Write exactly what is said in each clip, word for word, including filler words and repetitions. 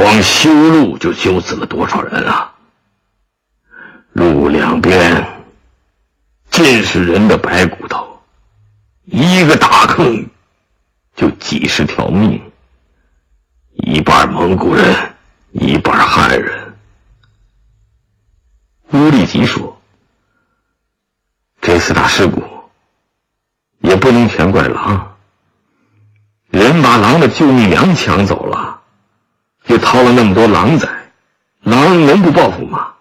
光修路就修死了多少人啊！路两边尽是人的白骨头，一个大坑就几十条命，一半蒙古人，一半汉人。乌力吉说，这四大事故也不能全怪狼，人把狼的救命粮抢走了，又掏了那么多狼崽，狼能不报复吗？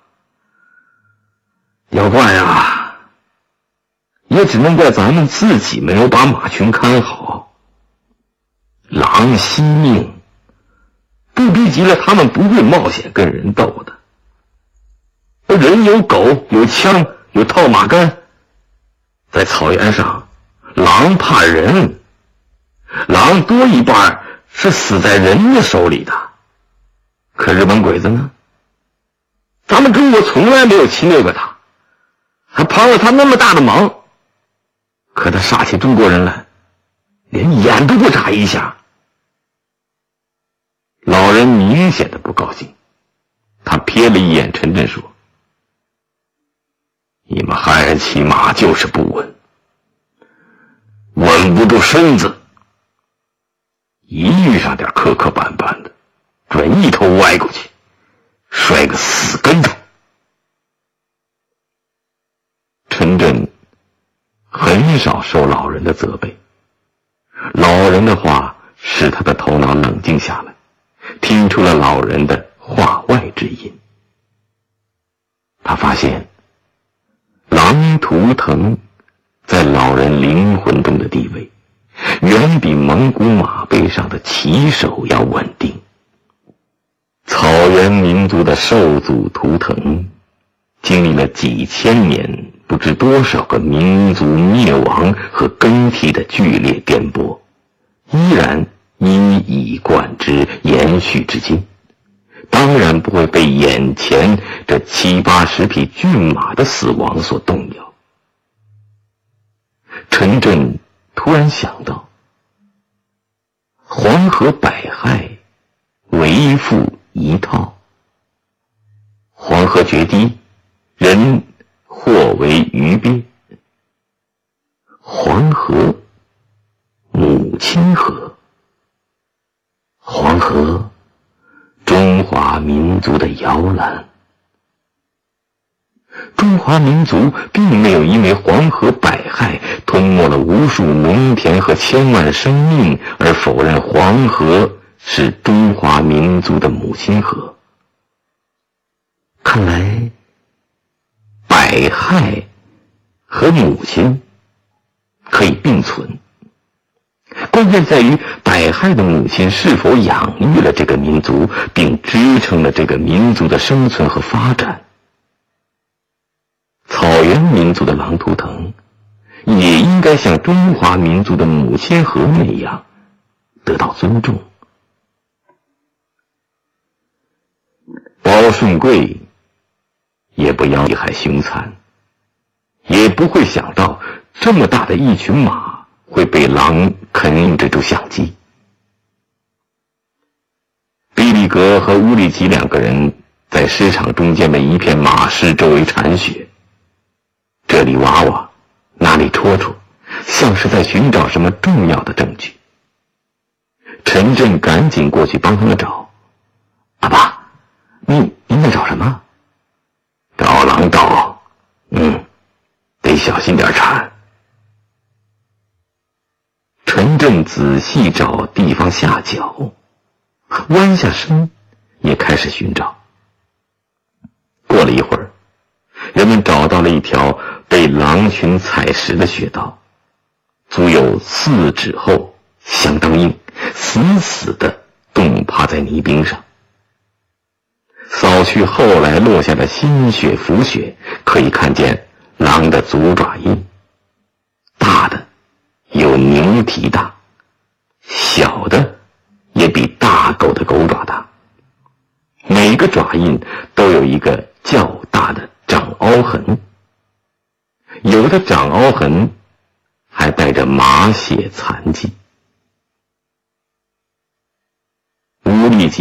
要怪啊，也只能怪咱们自己没有把马群看好。狼惜命，不逼急了他们不会冒险跟人斗的。人有狗，有枪，有套马杆，在草原上，狼怕人，狼多一半是死在人的手里的。可日本鬼子呢？咱们中国从来没有侵略过他，还帮了他那么大的忙，可他杀起中国人来，连眼都不眨一下。老人明显的不高兴，他瞥了一眼陈震说，你们汉人骑马就是不稳，稳不住身子，一遇上点磕磕绊绊的，准一头歪过去，摔个死跟头。陈震很少受老人的责备，老人的话使他的头脑冷静下来，听出了老人的话外之音。他发现狼图腾在老人灵魂中的地位远比蒙古马背上的骑手要稳定。草原民族的兽祖图腾经历了几千年不知多少个民族灭亡和更替的剧烈颠簸，依然一以贯之，延续至今，当然不会被眼前这七八十匹骏马的死亡所动摇。陈震突然想到，黄河百害，为复一套。黄河决堤，人或为鱼鳖。黄河，母亲河。黄河，中华民族的摇篮。中华民族并没有因为黄河百害吞没了无数农田和千万生命而否认黄河是中华民族的母亲河。看来百害和母亲可以并存，关键在于百害的母亲是否养育了这个民族，并支撑了这个民族的生存和发展。草原民族的狼图腾也应该像中华民族的母亲河那样得到尊重。包顺贵也不要厉害凶残，也不会想到这么大的一群马会被狼啃用这株相机。比利格和乌里吉两个人在市场中间的一片马市周围铲雪，这里挖挖，那里戳戳，像是在寻找什么重要的证据。陈震赶紧过去帮他们找。阿爸，你您在找什么？找狼道，嗯，得小心点铲。陈震仔细找地方下脚，弯下身也开始寻找。过了一会儿，人们找到了一条被狼群踩食的雪道，足有四指厚，相当硬，死死地冻趴在泥冰上。扫去后来落下的新雪浮雪，可以看见狼的足爪印，大的有牛蹄大，小的也比大狗的狗爪大，每个爪印都有一个较大的掌凹痕，有的掌凹痕还带着马血残迹。无力